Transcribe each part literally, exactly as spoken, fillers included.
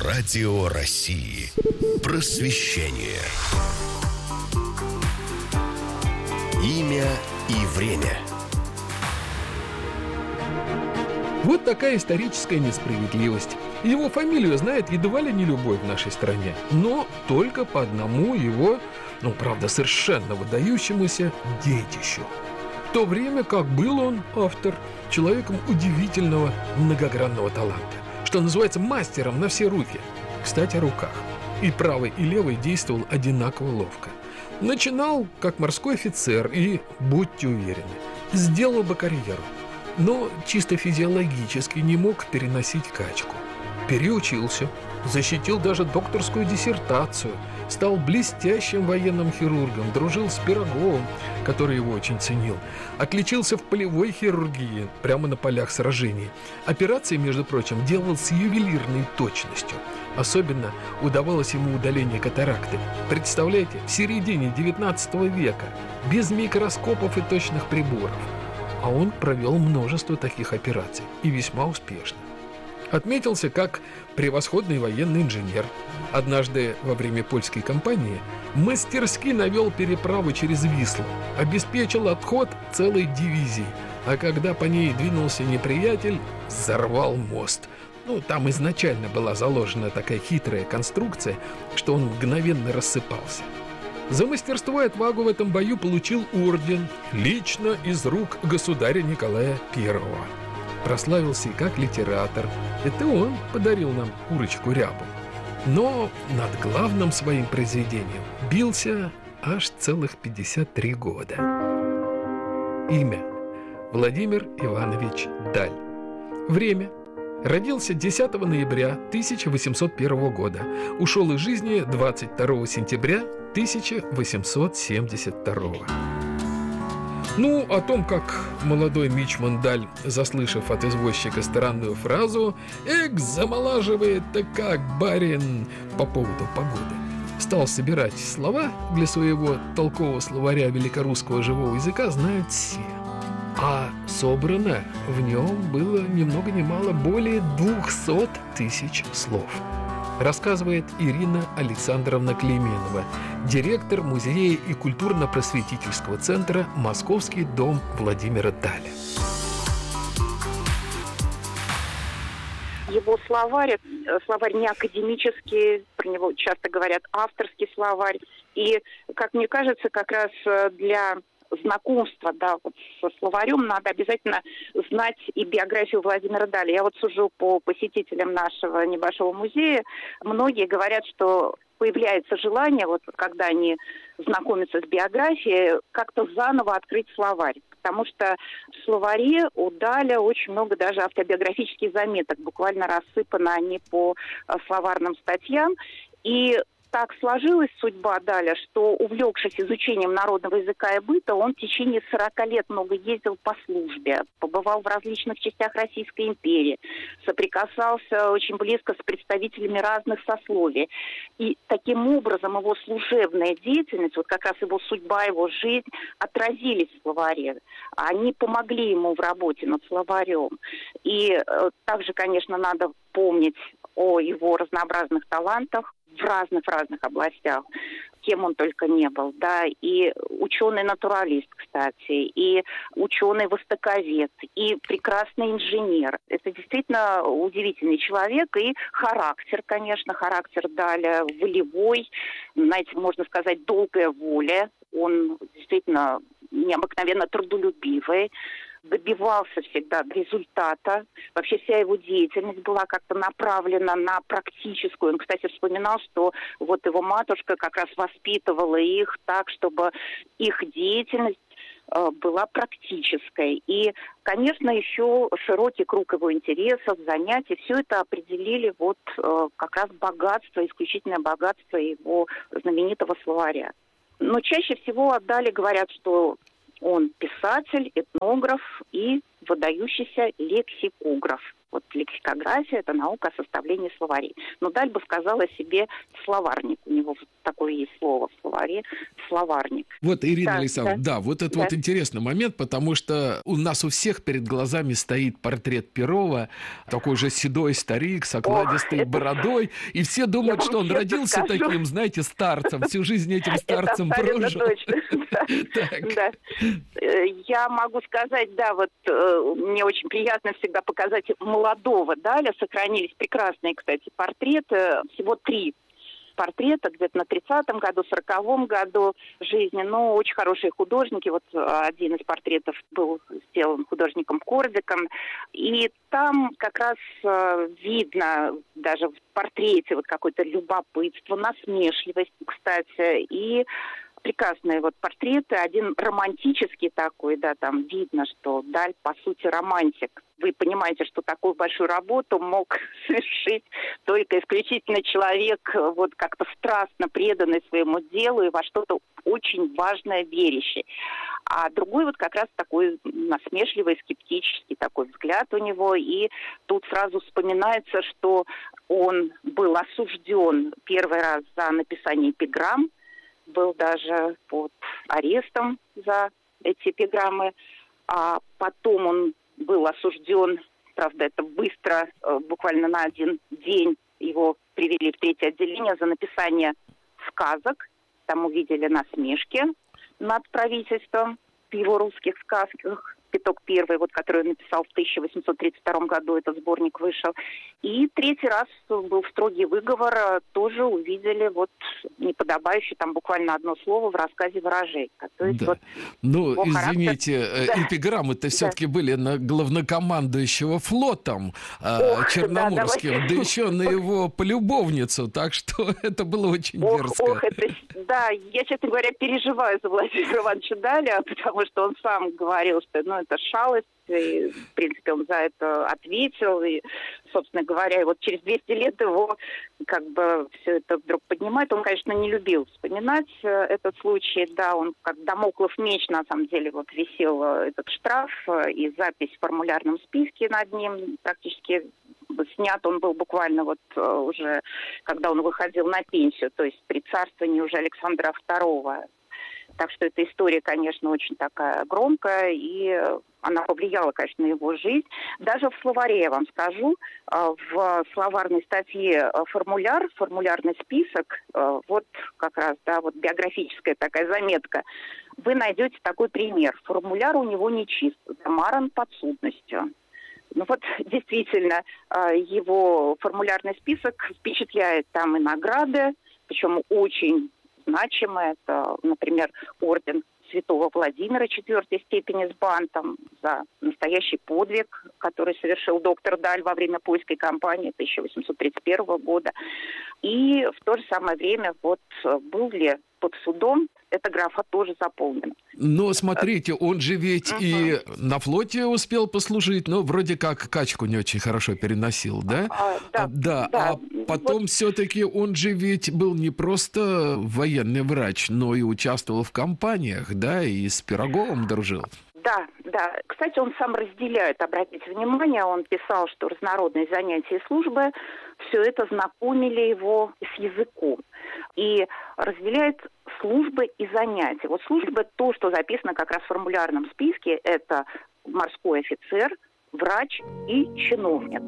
Радио России. Просвещение. Имя и время. Вот такая историческая несправедливость. Его фамилию знает едва ли не любой в нашей стране, но только по одному его, ну, правда, совершенно выдающемуся детищу. В то время как был он, автор, человеком удивительного многогранного таланта, что называется, мастером на все руки. Кстати, о руках. И правый, и левый действовал одинаково ловко. Начинал как морской офицер и, будьте уверены, сделал бы карьеру, но чисто физиологически не мог переносить качку. Переучился, защитил даже докторскую диссертацию, стал блестящим военным хирургом, дружил с Пироговым, который его очень ценил, отличился в полевой хирургии прямо на полях сражений. Операции, между прочим, делал с ювелирной точностью. Особенно удавалось ему удаление катаракты. Представляете, в середине девятнадцатого века, без микроскопов и точных приборов. А он провел множество таких операций, и весьма успешно. Отметился как превосходный военный инженер. Однажды во время польской кампании мастерски навел переправу через Вислу, обеспечил отход целой дивизии, а когда по ней двинулся неприятель, взорвал мост. Ну, там изначально была заложена такая хитрая конструкция, что он мгновенно рассыпался. За мастерство и отвагу в этом бою получил орден лично из рук государя Николая Первого. Прославился и как литератор. Это он подарил нам курочку Рябу. Но над главным своим произведением бился аж целых пятьдесят три года. Имя: Владимир Иванович Даль. Время: родился десятого ноября тысяча восемьсот первого года. Ушел из жизни двадцать второго сентября тысяча восемьсот семьдесят второго. Ну, о том, как молодой мичман Даль, заслышав от извозчика странную фразу «Эк, замолаживает-то как, барин!» по поводу погоды, стал собирать слова для своего толкового словаря великорусского живого языка, знают все. А собрано в нем было ни много ни мало более двухсот тысяч слов. Рассказывает Ирина Александровна Клейменова, директор музея и культурно-просветительского центра «Московский дом Владимира Даля». Его словарь, словарь не академический, про него часто говорят авторский словарь. И, как мне кажется, как раз для знакомства, да, вот со словарем надо обязательно знать и биографию Владимира Даля. Я вот сужу по посетителям нашего небольшого музея. Многие говорят, что появляется желание, вот когда они знакомятся с биографией, как-то заново открыть словарь. Потому что в словаре у Даля очень много даже автобиографических заметок. Буквально рассыпаны они по словарным статьям. И так сложилась судьба Даля, что, увлекшись изучением народного языка и быта, он в течение сорока лет много ездил по службе, побывал в различных частях Российской империи, соприкасался очень близко с представителями разных сословий. И таким образом его служебная деятельность, вот как раз его судьба, его жизнь отразились в словаре. Они помогли ему в работе над словарем. И э, также, конечно, надо помнить о его разнообразных талантах в разных-разных областях, кем он только не был, да, и ученый-натуралист, кстати, и ученый-востоковед, и прекрасный инженер. Это действительно удивительный человек, и характер, конечно, характер Даля волевой, знаете, можно сказать, долгая воля. Он действительно необыкновенно трудолюбивый, добивался всегда результата. Вообще вся его деятельность была как-то направлена на практическую. Он, кстати, вспоминал, что вот его матушка как раз воспитывала их так, чтобы их деятельность э, была практической. И, конечно, еще широкий круг его интересов, занятий, все это определили вот э, как раз богатство, исключительное богатство его знаменитого словаря. Но чаще всего о Дале говорят, что он писатель, этнограф и выдающийся лексикограф. Вот лексикография – это наука о составлении словарей. Но Даль бы сказала себе словарник. У него такое есть слово в словаре – словарник. Вот, Ирина да, Александровна, да, да вот это да. вот интересный момент, потому что у нас у всех перед глазами стоит портрет Перова, такой же седой старик с окладистой Ох, бородой, это... и все думают, что он родился скажу. таким, знаете, старцем, всю жизнь этим старцем прожил. Да. Я могу сказать, да, вот мне очень приятно всегда показать молодого Даля. Сохранились прекрасные, кстати, портреты. Всего три портрета где-то на тридцатом году, сороковом году жизни. Но очень хорошие художники. Вот один из портретов был сделан художником Кордиком. И там как раз видно даже в портрете вот какое-то любопытство, насмешливость, кстати, и прекрасные вот портреты. Один романтический такой, да, там видно, что Даль, по сути, романтик. Вы понимаете, что такую большую работу мог совершить только исключительно человек, вот как-то страстно преданный своему делу и во что-то очень важное верящий. А другой вот как раз такой насмешливый, скептический такой взгляд у него. И тут сразу вспоминается, что он был осужден первый раз за написание эпиграмм, был даже под арестом за эти эпиграммы, а потом он был осужден, правда, это быстро, буквально на один день его привели в третье отделение за написание сказок. Там увидели насмешки над правительством в его русских сказках. «Пяток первый», вот, который он написал в тысяча восемьсот тридцать втором году, этот сборник вышел. И третий раз был строгий выговор, тоже увидели вот неподобающее, там буквально одно слово в рассказе «Ворожей». То есть, да. вот, ну, извините, характер... эпиграммы-то да. все-таки да. были на главнокомандующего флотом Ох, Черноморским, да, да еще на его полюбовницу, так что это было очень ох, дерзко. Ох, это... Да, я, честно говоря, переживаю за Владимира Ивановича Даля, потому что он сам говорил, что ну, это шалость, и, в принципе, он за это ответил, и, собственно говоря, и вот через двести лет его как бы все это вдруг поднимает. Он, конечно, не любил вспоминать этот случай, да, он как дамоклов меч, на самом деле, вот висел этот штраф и запись в формулярном списке над ним практически снят он был буквально вот уже, когда он выходил на пенсию, то есть при царствовании уже Александра второго. Так что эта история, конечно, очень такая громкая, и она повлияла, конечно, на его жизнь. Даже в словаре, я вам скажу, в словарной статье формуляр, формулярный список, вот как раз, да, вот биографическая такая заметка, вы найдете такой пример. Формуляр у него нечист, замаран подсудностью. Ну вот, действительно, его формулярный список впечатляет там и награды, причем очень значимые. Это, например, орден Святого Владимира четвертой степени с бантом за настоящий подвиг, который совершил доктор Даль во время польской кампании тысяча восемьсот тридцать первого года. И в то же самое время вот был ли под судом, эта графа тоже заполнена. Но смотрите, он же ведь uh-huh. и на флоте успел послужить, но вроде как качку не очень хорошо переносил, да? А, да, да, да. А потом вот. Все-таки он же ведь был не просто военный врач, но и участвовал в кампаниях, да, и с Пироговым дружил. Да, да. Кстати, он сам разделяет, обратите внимание, он писал, что разнородные занятия и службы, все это знакомили его с языком. И разделяет службы и занятия. Вот службы, то, что записано как раз в формулярном списке, это морской офицер, врач и чиновник.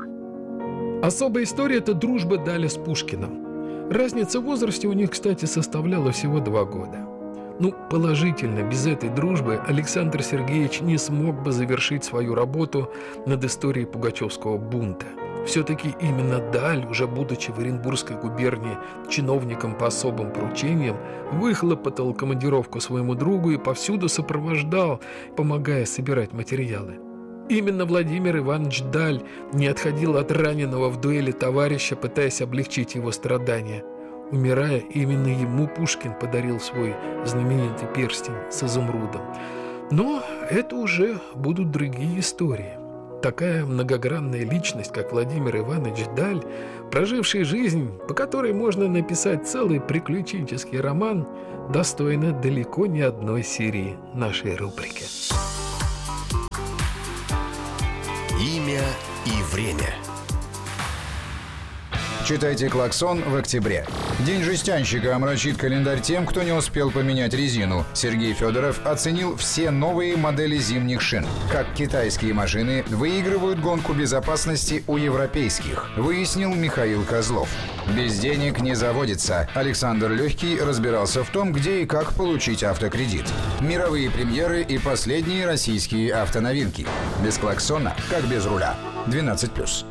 Особая история – это дружба Даля с Пушкиным. Разница в возрасте у них, кстати, составляла всего два года. Ну, положительно, без этой дружбы Александр Сергеевич не смог бы завершить свою работу над историей Пугачевского бунта. Все-таки именно Даль, уже будучи в Оренбургской губернии чиновником по особым поручениям, выхлопотал командировку своему другу и повсюду сопровождал, помогая собирать материалы. Именно Владимир Иванович Даль не отходил от раненого в дуэли товарища, пытаясь облегчить его страдания. Умирая, именно ему Пушкин подарил свой знаменитый перстень с изумрудом. Но это уже будут другие истории. Такая многогранная личность, как Владимир Иванович Даль, проживший жизнь, по которой можно написать целый приключенческий роман, достойна далеко не одной серии нашей рубрики. Имя и время. Читайте «Клаксон» в октябре. День жестянщика омрачит календарь тем, кто не успел поменять резину. Сергей Федоров оценил все новые модели зимних шин. Как китайские машины выигрывают гонку безопасности у европейских, выяснил Михаил Козлов. Без денег не заводится. Александр Легкий разбирался в том, где и как получить автокредит. Мировые премьеры и последние российские автоновинки. Без «Клаксона» как без руля. двенадцать плюс.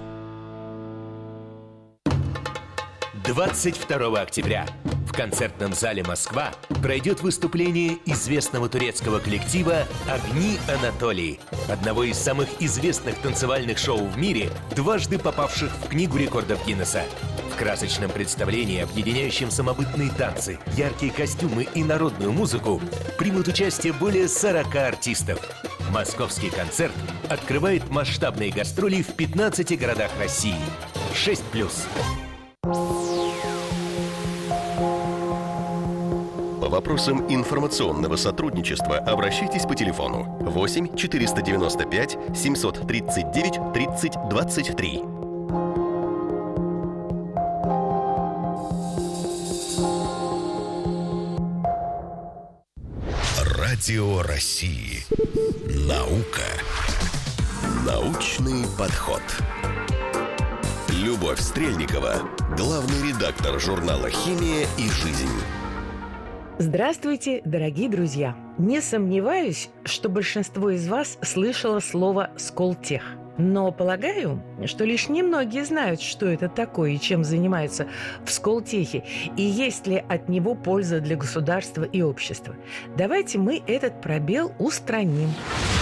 двадцать второго октября в концертном зале «Москва» пройдет выступление известного турецкого коллектива «Огни Анатолии», одного из самых известных танцевальных шоу в мире, дважды попавших в Книгу рекордов Гиннесса. В красочном представлении, объединяющем самобытные танцы, яркие костюмы и народную музыку, примут участие более сорока артистов. Московский концерт открывает масштабные гастроли в пятнадцати городах России. шесть плюс. По вопросам информационного сотрудничества обращайтесь по телефону восемь четыреста девяносто пять семьсот тридцать девять тридцать двадцать три. Радио России. Наука. Научный подход. Любовь Стрельникова, главный редактор журнала «Химия и жизнь». Здравствуйте, дорогие друзья! Не сомневаюсь, что большинство из вас слышало слово «Сколтех». Но полагаю, что лишь немногие знают, что это такое и чем занимаются в Сколтехе, и есть ли от него польза для государства и общества. Давайте мы этот пробел устраним.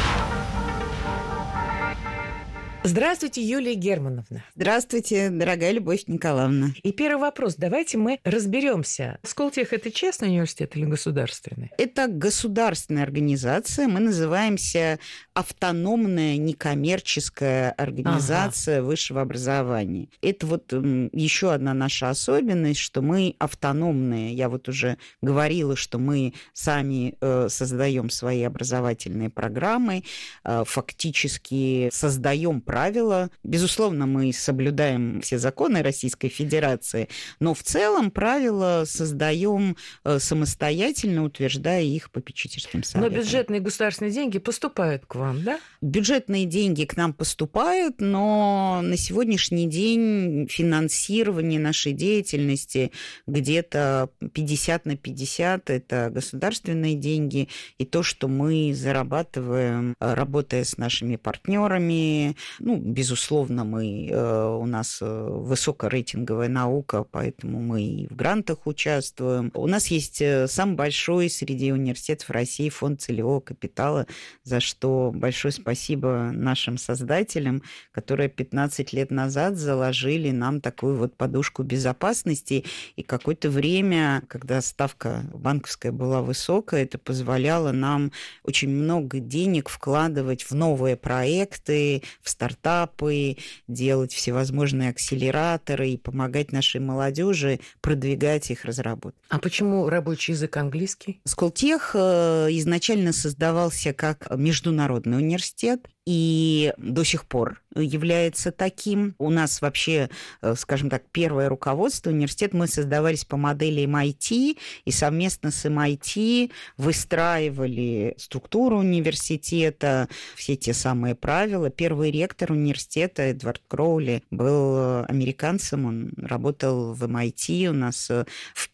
Здравствуйте, Юлия Германовна. Здравствуйте, дорогая Любовь Николаевна. И первый вопрос. Давайте мы разберемся. Сколтех – это частный университет или государственный? Это государственная организация. Мы называемся автономная некоммерческая организация ага. высшего образования. Это вот еще одна наша особенность, что мы автономные. Я вот уже говорила, что мы сами э, создаем свои образовательные программы, э, фактически создаем правила. Безусловно, мы соблюдаем все законы Российской Федерации, но в целом правила создаем э, самостоятельно, утверждая их попечительским советом. Но бюджетные государственные деньги поступают к вам, да? Бюджетные деньги к нам поступают, но на сегодняшний день финансирование нашей деятельности где-то пятьдесят на пятьдесят. Это государственные деньги и то, что мы зарабатываем, работая с нашими партнерами. Ну, безусловно, мы, у нас высокорейтинговая наука, поэтому мы и в грантах участвуем. У нас есть самый большой среди университетов России фонд целевого капитала, за что большое спасибо нашим создателям, которые пятнадцать лет назад заложили нам такую вот подушку безопасности. И какое-то время, когда ставка банковская была высокая, это позволяло нам очень много денег вкладывать в новые проекты, в стартапы, делать всевозможные акселераторы и помогать нашей молодежи продвигать их разработку. А почему рабочий язык английский? Сколтех изначально создавался как международный университет и до сих пор является таким. У нас вообще, скажем так, первое руководство университета мы создавались по модели эм ай ти и совместно с эм ай ти выстраивали структуру университета, все те самые правила. Первый ректор университета Эдвард Кроули был американцем, он работал в эм ай ти. У нас в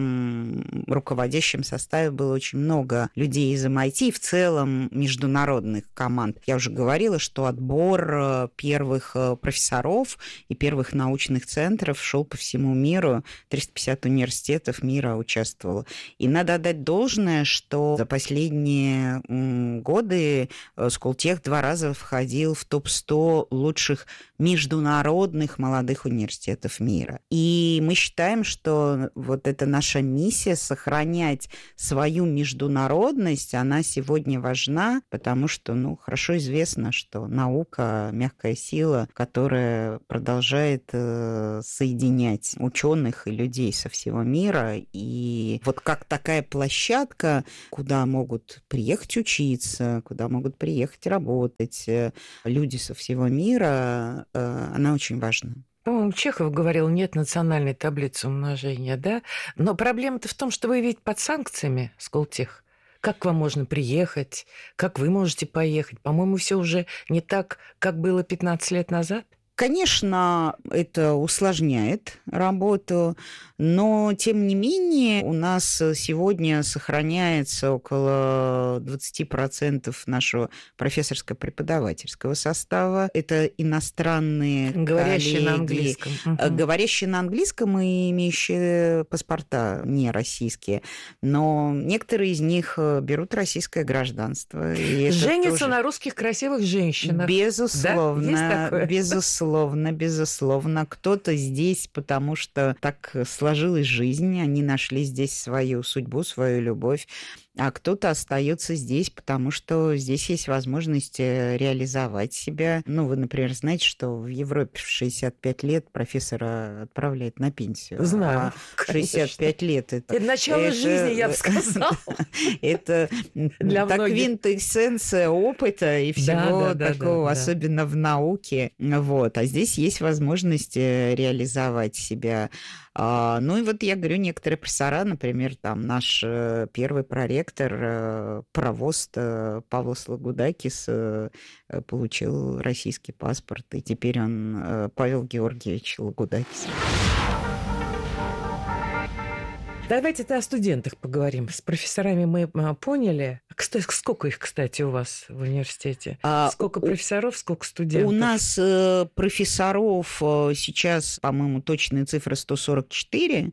первом руководящем составе было очень много людей из эм ай ти, в целом международных команд. Я уже говорила, что отбор первых профессоров и первых научных центров шел по всему миру. триста пятьдесят университетов мира участвовало. И надо отдать должное, что за последние годы Сколтех два раза входил в топ сто лучших международных молодых университетов мира. И мы считаем, что вот эта наша миссия сохранять свою международность, она сегодня важна, потому что, ну, хорошо известно, известно, что наука — мягкая сила, которая продолжает э, соединять ученых и людей со всего мира. И вот как такая площадка, куда могут приехать учиться, куда могут приехать работать люди со всего мира, э, она очень важна. По-моему, Чехов говорил, нет национальной таблицы умножения, да? Но проблема-то в том, что вы ведь под санкциями, Сколтех. Как к вам можно приехать? Как вы можете поехать? По-моему, все уже не так, как было пятнадцать лет назад. Конечно, это усложняет работу, но, тем не менее, у нас сегодня сохраняется около двадцать процентов нашего профессорско-преподавательского состава. Это иностранные говорящие коллеги, на английском. Угу. Говорящие на английском и имеющие паспорта не российские. Но некоторые из них берут российское гражданство. Женятся тоже... на русских красивых женщинах. Безусловно, да? Есть такое? Безусловно. Безусловно, безусловно. Кто-то здесь, потому что так сложилась жизнь, они нашли здесь свою судьбу, свою любовь, а кто-то остается здесь, потому что здесь есть возможность реализовать себя. Ну, вы, например, знаете, что в Европе в шестьдесят пять лет профессора отправляют на пенсию. Знаю. А шестьдесят пять лет это... Это начало это, жизни, я бы сказала. Это так квинтэссенция опыта и всего такого, особенно в науке. Вот. А здесь есть возможность реализовать себя. Ну и вот я говорю, некоторые профессора, например, там наш первый проректор, провоз Павел Слагудакис, получил российский паспорт, и теперь он Павел Георгиевич Лагудакис. Давайте-то о студентах поговорим. С профессорами мы поняли. Сколько их, кстати, у вас в университете? А, сколько профессоров, сколько студентов? У нас э, профессоров э, сейчас, по-моему, точные цифры сто сорок четыре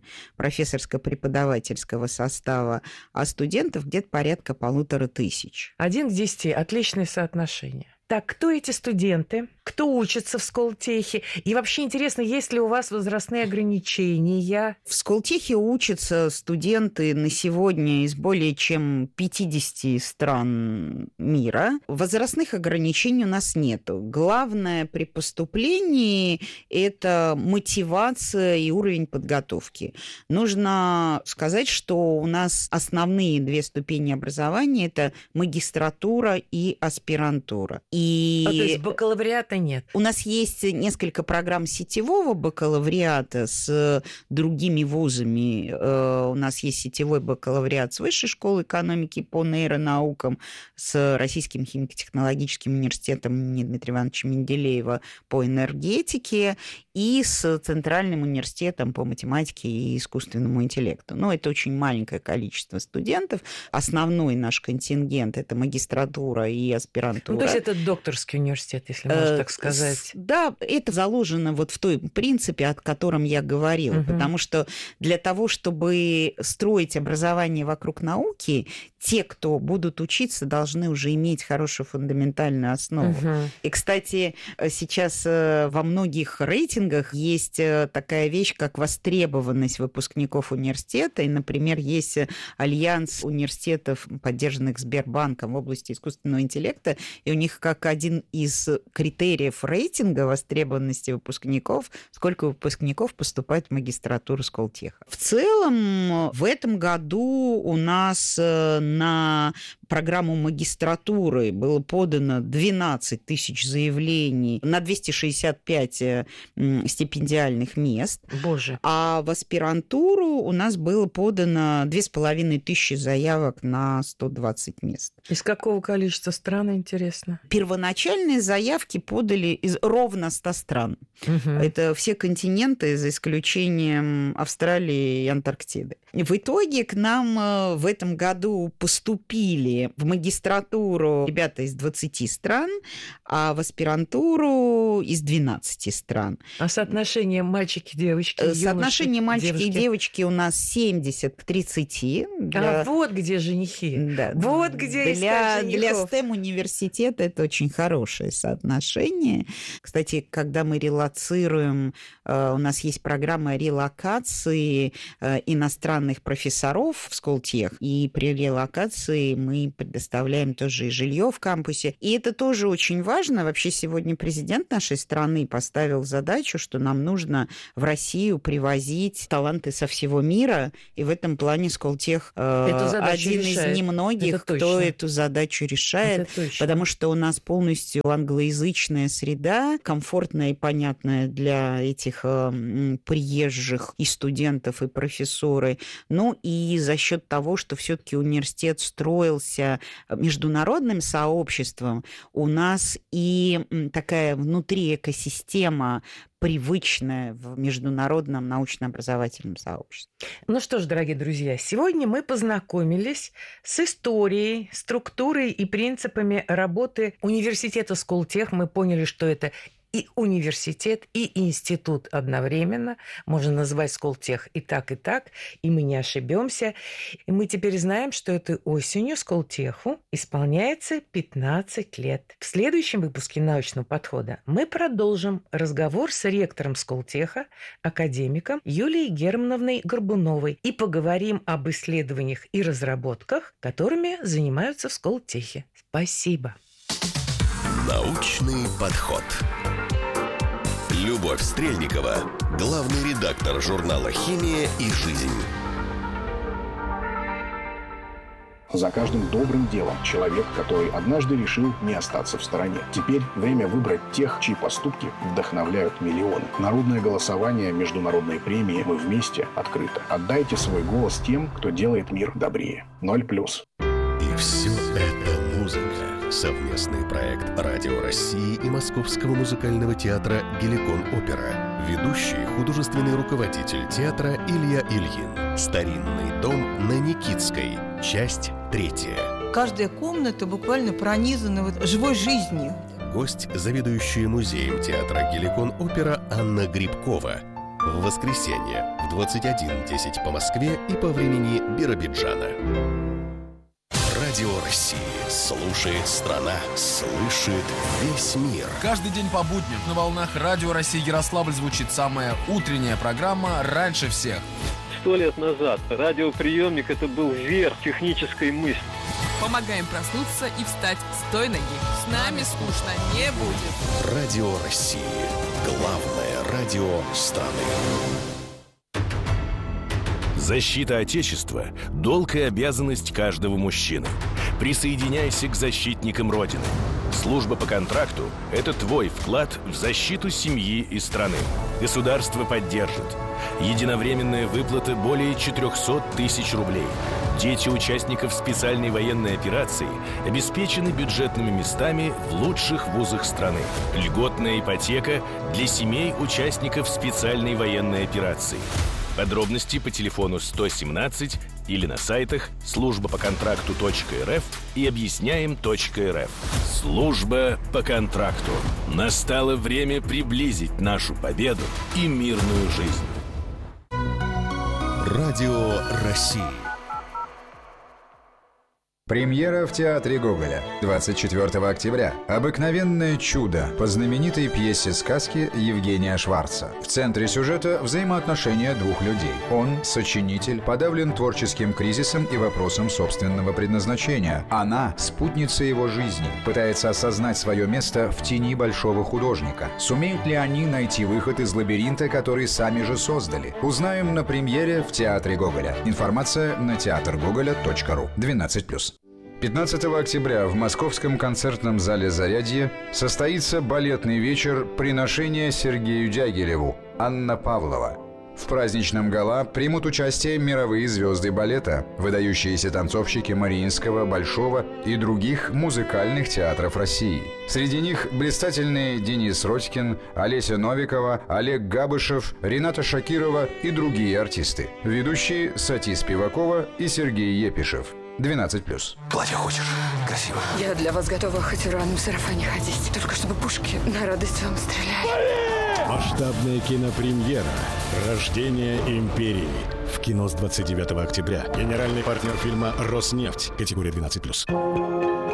профессорско-преподавательского состава, а студентов где-то порядка полутора тысяч. Один к десяти. Отличное соотношение. Так, кто эти студенты? Кто учится в Сколтехе? И вообще интересно, есть ли у вас возрастные ограничения? В Сколтехе учатся студенты на сегодня из более чем пятидесяти стран мира. Возрастных ограничений у нас нет. Главное при поступлении – это мотивация и уровень подготовки. Нужно сказать, что у нас основные две ступени образования – это магистратура и аспирантура. И... А, то есть бакалавриата нет? У нас есть несколько программ сетевого бакалавриата с другими вузами. У нас есть сетевой бакалавриат с Высшей школой экономики по нейронаукам, с Российским химико-технологическим университетом имени Дмитрия Ивановича Менделеева по энергетике и с Центральным университетом по математике и искусственному интеллекту. Но это очень маленькое количество студентов. Основной наш контингент – это магистратура и аспирантура. Ну, то есть это докторский университет, если можно так сказать. Да, это заложено вот в той принципе, о котором я говорила, угу. Потому что для того, чтобы строить образование вокруг науки, те, кто будут учиться, должны уже иметь хорошую фундаментальную основу. Угу. И, кстати, сейчас во многих рейтингах есть такая вещь, как востребованность выпускников университета. И, например, есть альянс университетов, поддержанных Сбербанком в области искусственного интеллекта, и у них как один из критериев рейтинга востребованности выпускников, сколько выпускников поступает в магистратуру Сколтеха. В целом, в этом году у нас на программу магистратуры было подано двенадцать тысяч заявлений на двести шестьдесят пять стипендиальных мест. Боже. А в аспирантуру у нас было подано две с половиной тысячи заявок на сто двадцать мест. Из какого количества стран, интересно? Первоначальные заявки подали из ровно ста стран. Угу. Это все континенты, за исключением Австралии и Антарктиды. В итоге к нам в этом году поступили в магистратуру ребята из двадцати стран, а в аспирантуру из двенадцати стран. А соотношение мальчики-девочки? Соотношение мальчики девушки. и девочки у нас семьдесят к тридцати. Для... А вот где женихи. Да. Вот где для, искать для эс тэ эм университета это очень очень хорошее соотношение. Кстати, когда мы релоцируем, у нас есть программа релокации иностранных профессоров в Сколтех, и при релокации мы предоставляем тоже и жилье в кампусе. И это тоже очень важно. Вообще сегодня президент нашей страны поставил задачу, что нам нужно в Россию привозить таланты со всего мира, и в этом плане Сколтех э, один решает. из немногих, это кто эту задачу решает, потому что у нас полностью англоязычная среда, комфортная и понятная для этих э, приезжих и студентов, и профессоры. Ну и за счет того, что все-таки университет строился международным сообществом, у нас и такая внутри экосистема привычная в международном научно-образовательном сообществе. Ну что ж, дорогие друзья, сегодня мы познакомились с историей, структурой и принципами работы университета Сколтех. Мы поняли, что это и университет, и институт одновременно. Можно назвать Сколтех и так, и так, и мы не ошибемся. И мы теперь знаем, что этой осенью Сколтеху исполняется пятнадцать лет. В следующем выпуске «Научного подхода» мы продолжим разговор с ректором Сколтеха, академиком Юлией Германовной Горбуновой, и поговорим об исследованиях и разработках, которыми занимаются в Сколтехе. Спасибо. Научный подход. Любовь Стрельникова, главный редактор журнала «Химия и жизнь». За каждым добрым делом человек, который однажды решил не остаться в стороне. Теперь время выбрать тех, чьи поступки вдохновляют миллионы. Народное голосование, международные премии «Мы вместе» открыто. Отдайте свой голос тем, кто делает мир добрее. Ноль плюс. И все это музыка. Совместный проект Радио России и Московского музыкального театра «Геликон-опера». Ведущий художественный руководитель театра Илья Ильин. Старинный дом на Никитской. Часть третья. Каждая комната буквально пронизана вот живой жизнью. Гость, заведующая музеем театра «Геликон-опера» Анна Грибкова. В воскресенье в двадцать один десять по Москве и по времени Биробиджана. Радио России. Слушает страна, слышит весь мир. Каждый день по будням на волнах Радио России Ярославль звучит самая утренняя программа «Раньше всех». Сто лет назад радиоприемник – это был верх технической мысли. Помогаем проснуться и встать с той ноги. С нами скучно не будет. Радио России. Главное радио страны. Защита Отечества – долг и обязанность каждого мужчины. Присоединяйся к защитникам Родины. Служба по контракту – это твой вклад в защиту семьи и страны. Государство поддержит. Единовременная выплата более четыреста тысяч рублей. Дети участников специальной военной операции обеспечены бюджетными местами в лучших вузах страны. Льготная ипотека для семей участников специальной военной операции. Подробности по телефону сто семнадцать или на сайтах служба по контракту точка эр эф и объясняем точка эр эф. Служба по контракту. Настало время приблизить нашу победу и мирную жизнь. Радио России. Премьера в театре Гоголя. двадцать четвёртого октября. Обыкновенное чудо по знаменитой пьесе сказки Евгения Шварца. В центре сюжета взаимоотношения двух людей. Он, сочинитель, подавлен творческим кризисом и вопросом собственного предназначения. Она, спутница его жизни, пытается осознать свое место в тени большого художника. Сумеют ли они найти выход из лабиринта, который сами же создали? Узнаем на премьере в театре Гоголя. Информация на театр гоголя точка ру. двенадцать плюс. пятнадцатого октября в Московском концертном зале «Зарядье» состоится балетный вечер «Приношение Сергею Дягилеву» Анна Павлова. В праздничном гала примут участие мировые звезды балета, выдающиеся танцовщики Мариинского, Большого и других музыкальных театров России. Среди них блистательные Денис Родькин, Олеся Новикова, Олег Габышев, Рената Шакирова и другие артисты. Ведущие Сати Спивакова и Сергей Епишев. двенадцать плюс. Платье хочешь? Красиво. Я для вас готова хоть в рваном сарафане ходить. Только чтобы пушки на радость вам стреляли. Масштабная кинопремьера «Рождение империи». В кино с двадцать девятого октября. Генеральный партнер фильма «Роснефть». Категория двенадцать плюс.